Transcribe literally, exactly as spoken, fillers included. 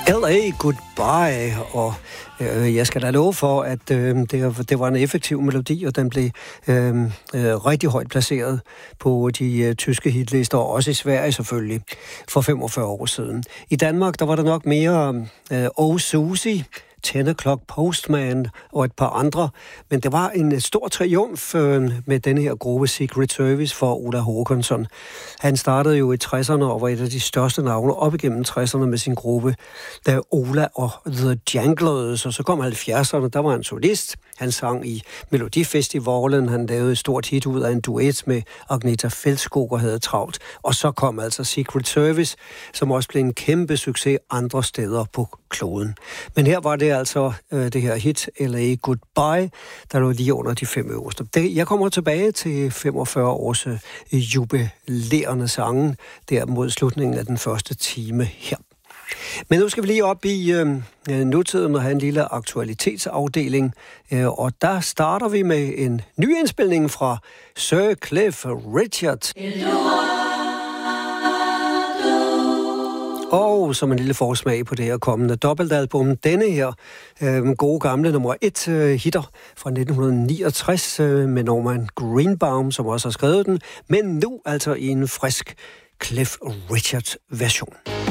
L A Goodbye, og øh, jeg skal da love for, at øh, det, det var en effektiv melodi, og den blev øh, øh, rigtig højt placeret på de øh, tyske hitlister, og også i Sverige selvfølgelig, for femogfyrre år siden. I Danmark, der var der nok mere øh, Oh Susie, ten o'clock Postman og et par andre, men det var en stor triumf øh, med denne her gruppe Secret Service for Ola Håkansson. Han startede jo i tresserne og var et af de største navne op igennem tresserne med sin gruppe, da Ola og The Janglers, og så kom halvfjerdserne, der var han solist. Han sang i Melodifestivalen, han lavede et stort hit ud af en duet med Agneta Fältskog og havde travlt. Og så kom altså Secret Service, som også blev en kæmpe succes andre steder på kloden. Men her var det altså øh, det her hit, L A Goodbye, der lå lige under de fem øverste. Det, jeg kommer tilbage til femogfyrre års øh, jubilerende sange, der mod slutningen af den første time her. Men nu skal vi lige op i øh, nutiden og have en lille aktualitetsafdeling, øh, og der starter vi med en ny indspilning fra Sir Cliff Richard. Og som en lille forsmag på det her kommende dobbeltalbum, denne her øh, gode gamle nummer et øh, hitter fra nitten niogtres øh, med Norman Greenbaum, som også har skrevet den, men nu altså i en frisk Cliff Richard version.